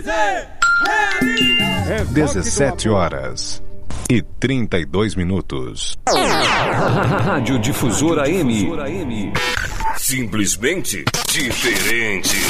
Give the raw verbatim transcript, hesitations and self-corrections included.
dezessete horas e trinta e dois minutos. Rádio Difusora M. Simplesmente diferente.